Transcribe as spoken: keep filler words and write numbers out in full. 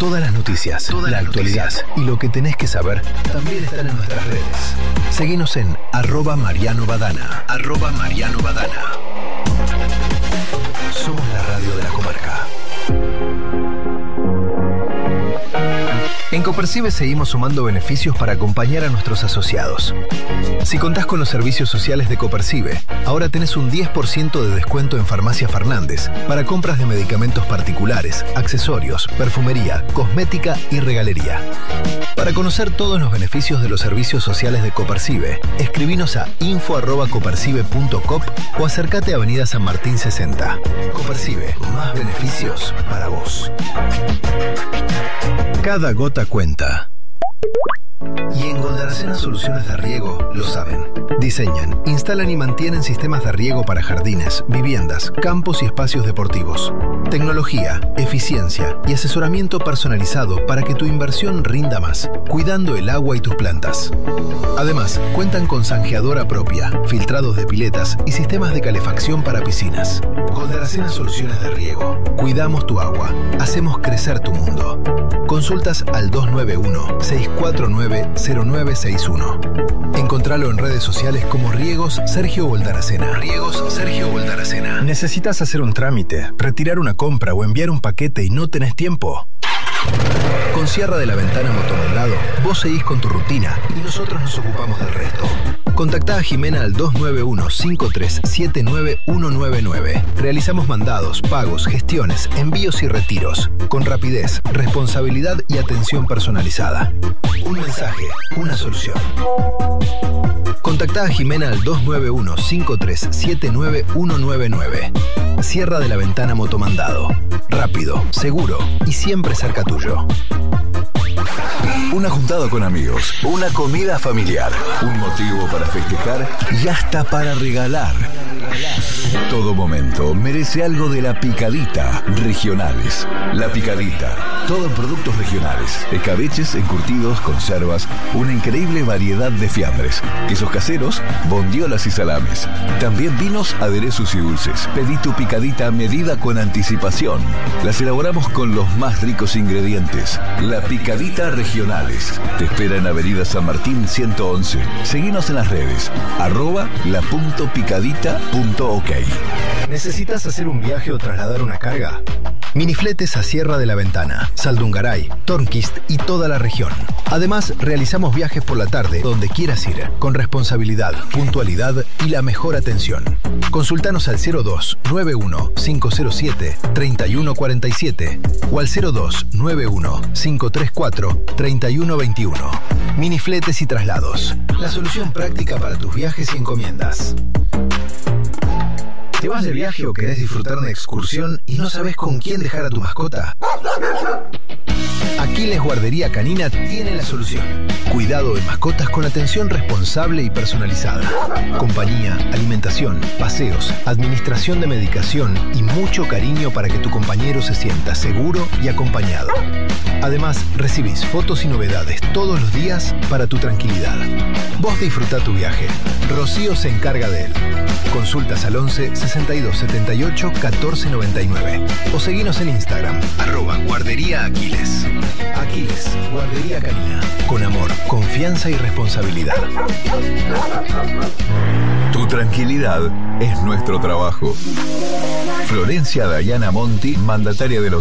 Todas las noticias, Toda la actualidad noticias. y lo que tenés que saber también están en nuestras redes. Seguinos en arroba Mariano Badana. Arroba Mariano Badana. Somos la radio de la comarca. En Copercibe seguimos sumando beneficios para acompañar a nuestros asociados. Si contás con los servicios sociales de Copercibe, ahora tenés un diez por ciento de descuento en Farmacia Fernández para compras de medicamentos particulares, accesorios, perfumería, cosmética y regalería. Para conocer todos los beneficios de los servicios sociales de Copercibe, escribinos a info arroba copercibe punto cop o acércate a Avenida San Martín sesenta. Copercibe, más beneficios para vos. Cada gota cuenta. Y en Goldaracena Soluciones de Riego lo saben. Diseñan, instalan y mantienen sistemas de riego para jardines, viviendas, campos y espacios deportivos. Tecnología, eficiencia y asesoramiento personalizado para que tu inversión rinda más, cuidando el agua y tus plantas. Además, cuentan con zanjeadora propia, filtrados de piletas y sistemas de calefacción para piscinas. Goldaracena Soluciones de Riego. Cuidamos tu agua. Hacemos crecer tu mundo. Consultas al dos nueve uno, seis cuatro nueve, cero nueve seis uno. Encontralo en redes sociales como Riegos Sergio Goldaracena. Riegos Sergio Goldaracena. ¿Necesitas hacer un trámite, retirar una compra o enviar un paquete y no tenés tiempo? Con Sierra de la Ventana Motomandado, vos seguís con tu rutina y nosotros nos ocupamos del resto. Contactá a Jimena al dos nueve uno, cinco tres siete nueve, uno nueve nueve. Realizamos mandados, pagos, gestiones, envíos y retiros. Con rapidez, responsabilidad y atención personalizada. Un mensaje, una solución. Contactá a Jimena al dos nueve uno, cinco tres siete nueve, uno nueve nueve. Sierra de la Ventana Motomandado. Rápido, seguro y siempre cerca tuyo. Una juntada con amigos, una comida familiar, un motivo para festejar y hasta para regalar. Todo momento merece algo de La Picadita Regionales. La Picadita, todo en productos regionales, escabeches, encurtidos, conservas, una increíble variedad de fiambres, quesos caseros, bondiolas y salames. También vinos, aderezos y dulces. Pedí tu picadita a medida con anticipación. Las elaboramos con los más ricos ingredientes. La Picadita Regionales. Te espera en Avenida San Martín ciento once. Seguinos en las redes, arroba la punto picadita punto ok. ¿Necesitas hacer un viaje o trasladar una carga? Minifletes a Sierra de la Ventana, Saldungaray, Tornquist y toda la región. Además, realizamos viajes por la tarde donde quieras ir, con responsabilidad, puntualidad y la mejor atención. Consultanos al cero dos nueve uno, cinco cero siete, tres uno cuatro siete o al cero dos nueve uno, cinco tres cuatro, tres uno dos uno. Minifletes y traslados. La solución práctica para tus viajes y encomiendas. ¿Te vas de viaje o querés disfrutar de una excursión y no sabés con quién dejar a tu mascota? Aquiles Guardería Canina tiene la solución. Cuidado de mascotas con atención responsable y personalizada. Compañía, alimentación, paseos, administración de medicación y mucho cariño para que tu compañero se sienta seguro y acompañado. Además, recibís fotos y novedades todos los días para tu tranquilidad. Vos disfrutá tu viaje. Rocío se encarga de él. Consultas al once, sesenta y dos, setenta y ocho, catorce noventa y nueve o seguinos en Instagram, arroba Guardería Aquiles. Aquiles, Guardería Canina. Con amor, confianza y responsabilidad. Tu tranquilidad es nuestro trabajo. Florencia Dayana Monti, mandataria de los